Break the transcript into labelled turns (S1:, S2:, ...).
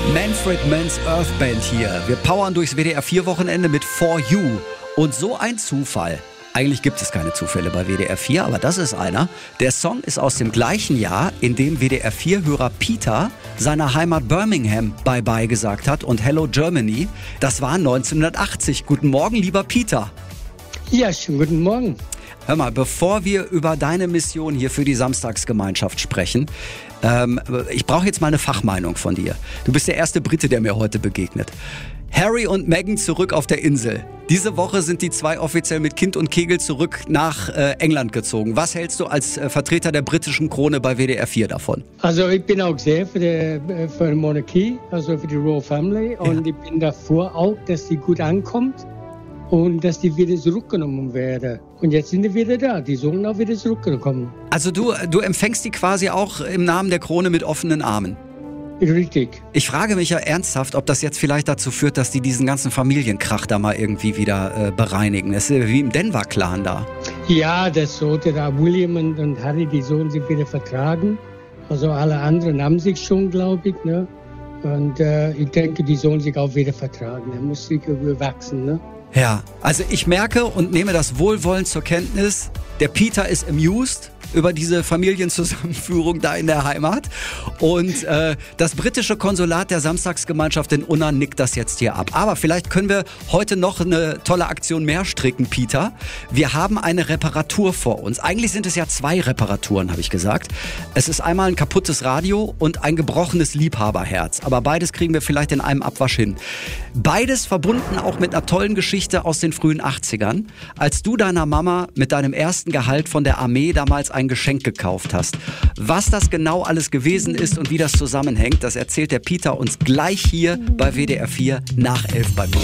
S1: Manfred Mann's Earth Band hier. Wir powern durchs WDR-4-Wochenende mit For You. Und so ein Zufall. Eigentlich gibt es keine Zufälle bei WDR 4, aber das ist einer. Der Song ist aus dem gleichen Jahr, in dem WDR 4-Hörer Peter seiner Heimat Birmingham Bye-Bye gesagt hat und Hello Germany. Das war 1980. Guten Morgen, lieber Peter.
S2: Ja, schönen guten Morgen.
S1: Hör mal, bevor wir über deine Mission hier für die Samstagsgemeinschaft sprechen, ich brauche jetzt mal eine Fachmeinung von dir. Du bist der erste Brite, der mir heute begegnet. Harry und Meghan zurück auf der Insel. Diese Woche sind die zwei offiziell mit Kind und Kegel zurück nach England gezogen. Was hältst du als Vertreter der britischen Krone bei WDR 4 davon?
S2: Also ich bin auch sehr für die Monarchie, also für die Royal Family. Und ich bin davor auch, dass die gut ankommt und dass die wieder zurückgenommen werden. Und jetzt sind die wieder da, die sollen auch wieder zurückkommen.
S1: Also du empfängst die quasi auch im Namen der Krone mit offenen Armen?
S2: Richtig.
S1: Ich frage mich ja ernsthaft, ob das jetzt vielleicht dazu führt, dass die diesen ganzen Familienkrach da mal irgendwie wieder bereinigen. Das ist wie im Denver-Clan da.
S2: Ja, das sollte da William und Harry, die sollen sich wieder vertragen. Also alle anderen haben sich schon, glaube ich. Ne? Und ich denke, die sollen sich auch wieder vertragen. Da muss sich wachsen, ne?
S1: Ja, also ich merke und nehme das wohlwollend zur Kenntnis, der Peter ist amused über diese Familienzusammenführung da in der Heimat und das britische Konsulat der Samstagsgemeinschaft in Unna nickt das jetzt hier ab. Aber vielleicht können wir heute noch eine tolle Aktion mehr stricken, Peter. Wir haben eine Reparatur vor uns. Eigentlich sind es ja 2 Reparaturen, habe ich gesagt. Es ist einmal ein kaputtes Radio und ein gebrochenes Liebhaberherz. Aber beides kriegen wir vielleicht in einem Abwasch hin. Beides verbunden auch mit einer tollen Geschichte aus den frühen 80ern, als du deiner Mama mit deinem ersten Gehalt von der Armee damals ein Geschenk gekauft hast. Was das genau alles gewesen ist und wie das zusammenhängt, das erzählt der Peter uns gleich hier bei WDR 4 nach 11 bei mir.